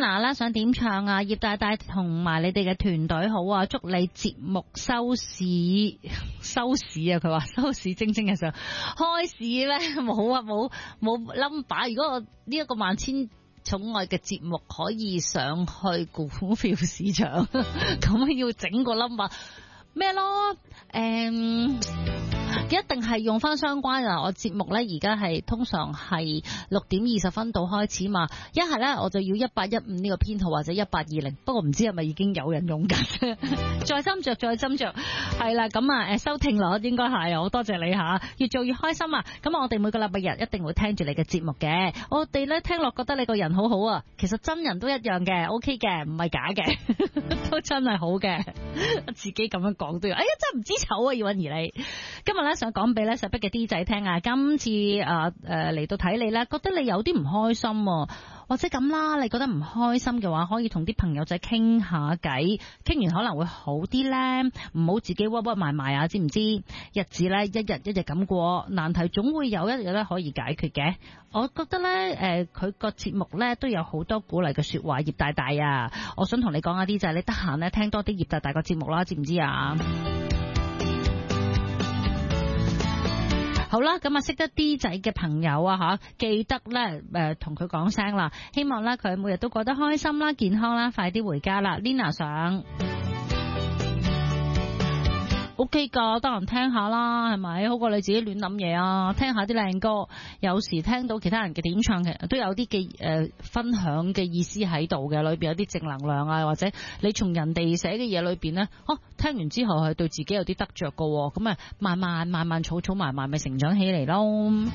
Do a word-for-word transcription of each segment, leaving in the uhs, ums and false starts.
Lina 啦想點唱啊，葉大大同埋你哋嘅團隊好啊，祝你節目收市收市啊，佢話收市精精嘅時候開市咧冇啊冇冇 number， 如果我呢一個萬千寵愛嘅節目可以上去股票市場，咁要整個 number 咩咯？誒、嗯，一定係用翻相關啊！我節目咧而家係通常係六點二十分到開始嘛，一係咧我就要一八一五呢個編號或者一八二零，不過唔知係咪已經有人用緊？再斟酌再斟酌，係啦，咁啊誒收聽率應該係好多謝你吓，越做越開心啊！咁我哋每個禮拜日一定會聽住你嘅節目嘅，我哋咧聽落覺得你個人好好啊，其實真人都一樣嘅 ，OK 嘅，唔係假嘅，都真係好嘅，自己咁樣講都要，哎呀真係唔知醜啊，葉韻儀你，今日咧想講俾咧石壁嘅 D 仔聽啊，今次啊誒嚟到睇你咧，覺得你有啲唔開心啊，或者咁啦，你覺得唔開心嘅話，可以同啲朋友仔傾下偈，傾完可能會好啲咧，唔好自己屈屈埋埋啊，知唔知？日子咧一日一日咁過，難題總會有一日咧可以解決嘅。我覺得咧誒，佢個節目咧都有好多鼓勵嘅說話，葉大大啊，我想同你講一啲就係你得閒咧聽多啲葉大大個節目啦，知唔知啊？好啦，咁啊識得 D 仔嘅朋友啊吓，記得咧誒同佢講聲啦，希望咧佢每日都過得開心啦、健康啦，快啲回家啦。Lina 上 OK 噶，得閒聽下啦，係咪？好過你自己亂諗嘢啊！聽下啲靚歌，有時聽到其他人嘅點唱嘅，都有啲嘅誒分享嘅意思喺度嘅，裏邊有啲正能量啊，或者你從人哋寫嘅嘢裏邊咧，哦、啊，聽完之後係對自己有啲得着噶，咁啊慢慢慢慢儲儲埋埋咪成長起嚟咯。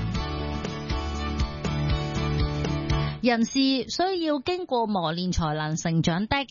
人是需要經過磨練才能成長的。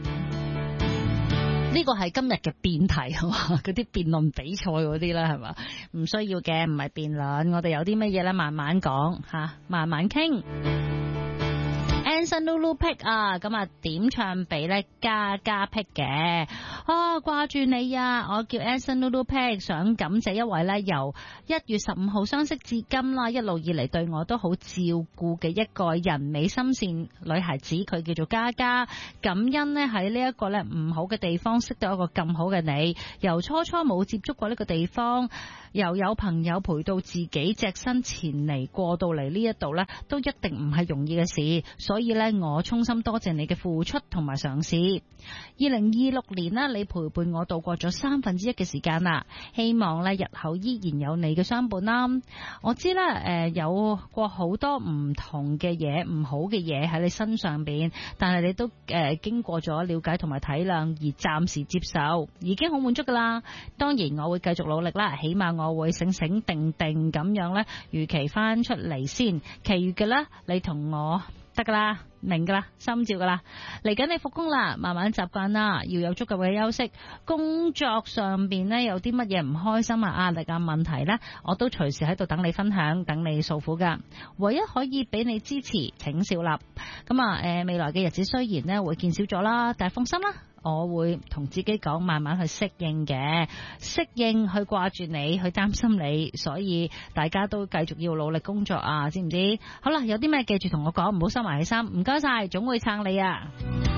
呢個係今日嘅辯題係嘛？嗰啲辯論比賽嗰啲啦係嘛？唔需要嘅，唔係辯論，我哋有啲乜嘢咧，慢慢講吓，慢慢傾。Anson Lulu Pick 啊，咁啊點唱俾咧加加 Pick 嘅啊，掛住你啊！我叫 Anson Lulu Pick， 想感謝一位咧由一月十五號相識至今啦，一路以嚟對我都好照顧嘅一個人美心善女孩子，佢叫做嘉嘉。感恩呢喺呢一個咧唔好嘅地方識到一個咁好嘅你，由初初冇接觸過呢個地方，又有朋友陪到自己隻身前嚟過到嚟呢一度咧，都一定唔係容易嘅事，所以咧我衷心多謝你嘅付出同埋嘗試。二零二六年呢，你陪伴我度過咗三分之一嘅時間啦，希望咧日後依然有你嘅相伴啦。我知咧誒有過好多唔同嘅嘢，唔好嘅嘢喺你身上邊，但係你都誒經過咗了解同埋體諒而暫時接受，已經好滿足噶啦。當然我會繼續努力啦，起碼我會醒醒定定咁樣咧，如期翻出嚟先，其餘嘅咧你同我得噶啦，明噶啦，心照噶啦。嚟緊你復工啦，慢慢習慣啦，要有足夠嘅休息。工作上邊呢，有啲乜嘢唔開心啊、壓力啊、問題呢，我都隨時喺度等你分享，等你訴苦噶。唯一可以俾你支持，請笑納。咁啊，誒，未來嘅日子雖然呢會見少咗啦，但係放心啦。我會同自己講，慢慢去適應嘅，適應去掛住你，去擔心你，所以大家都繼續要努力工作啊，知唔知？好啦，有啲咩記住同我講，唔好收埋起心，唔該晒，總會撐你啊！